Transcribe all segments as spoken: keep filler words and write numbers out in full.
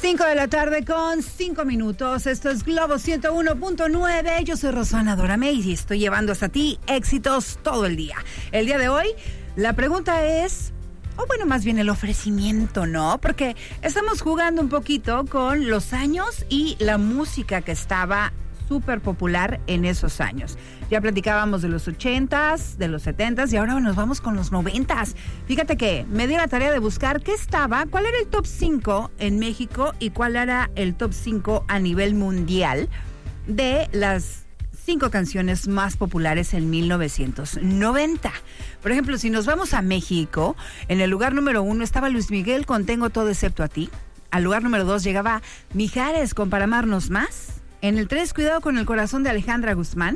cinco de la tarde con cinco minutos. Esto es Globo ciento uno punto nueve. Yo soy Rosana Doramé y estoy llevando hasta ti éxitos todo el día. El día de hoy, la pregunta es, o bueno, más bien el ofrecimiento, ¿no? Porque estamos jugando un poquito con los años y la música que estaba súper popular en esos años. Ya platicábamos de los ochentas, de los setentas y ahora nos vamos con los noventas. Fíjate que me di la tarea de buscar qué estaba, cuál era el top cinco en México y cuál era el top cinco a nivel mundial de las cinco canciones más populares en mil novecientos noventa. Por ejemplo, si nos vamos a México, en el lugar número uno estaba Luis Miguel con Tengo Todo Excepto a Ti. Al lugar número dos llegaba Mijares con Para Amarnos Más. En el tres, Cuidado con el Corazón de Alejandra Guzmán.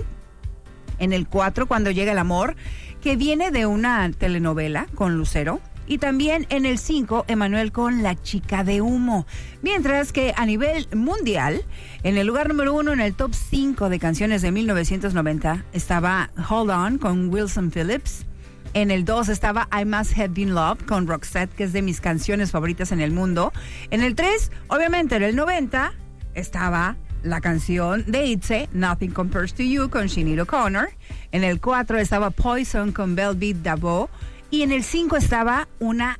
En el cuatro, Cuando Llega el Amor, que viene de una telenovela con Lucero. Y también en el cinco, Emanuel con La Chica de Humo. Mientras que a nivel mundial, en el lugar número uno, en el top cinco de canciones de mil novecientos noventa, estaba Hold On con Wilson Phillips. En el dos estaba I Must Have Been Loved con Roxette, que es de mis canciones favoritas en el mundo. En el tres, obviamente en el noventa, estaba la canción de Itze, Nothing Compares to You con Sinead O'Connor. En el cuatro estaba Poison con Velvet Davo. Y en el cinco estaba una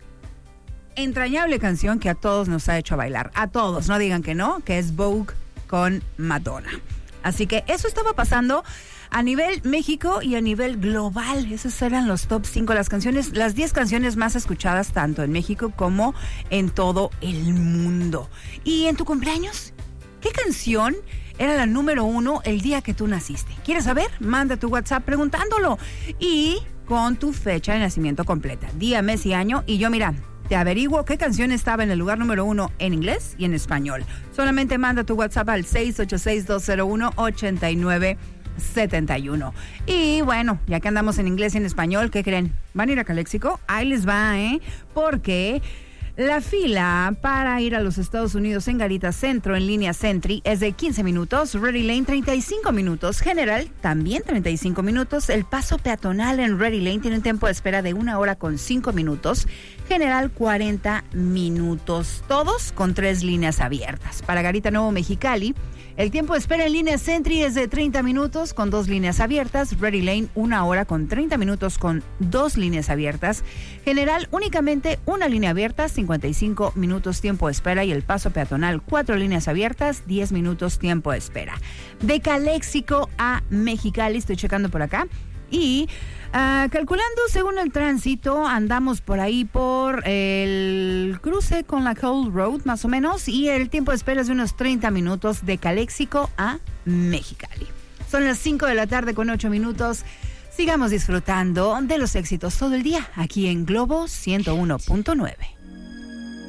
entrañable canción que a todos nos ha hecho bailar. A todos, no digan que no, que es Vogue con Madonna. Así que eso estaba pasando a nivel México y a nivel global. Esos eran los top cinco, las canciones, las diez canciones más escuchadas tanto en México como en todo el mundo. ¿Y en tu cumpleaños? ¿Qué canción era la número uno el día que tú naciste? ¿Quieres saber? Manda tu WhatsApp preguntándolo y con tu fecha de nacimiento completa, día, mes y año. Y yo, mira, te averiguo qué canción estaba en el lugar número uno en inglés y en español. Solamente manda tu WhatsApp al seis ocho seis, dos cero uno, ocho nueve siete uno. Y bueno, ya que andamos en inglés y en español, ¿qué creen? ¿Van a ir a Caléxico? Ahí les va, ¿eh? Porque la fila para ir a los Estados Unidos en Garita Centro en línea Sentry es de quince minutos, Ready Lane treinta y cinco minutos, General también treinta y cinco minutos, el paso peatonal en Ready Lane tiene un tiempo de espera de una hora con cinco minutos, General cuarenta minutos, todos con tres líneas abiertas. Para Garita Nuevo Mexicali, el tiempo de espera en línea Sentry es de treinta minutos con dos líneas abiertas, Ready Lane una hora con treinta minutos con dos líneas abiertas, General únicamente una línea abierta, cincuenta y cinco minutos tiempo de espera y el paso peatonal cuatro líneas abiertas, diez minutos tiempo de espera. De Caléxico a Mexicali, estoy checando por acá y uh, calculando según el tránsito, andamos por ahí por el cruce con la Cole Road más o menos y el tiempo de espera es de unos treinta minutos de Caléxico a Mexicali. Son las cinco de la tarde con ocho minutos. Sigamos disfrutando de los éxitos todo el día aquí en Globo ciento uno punto nueve.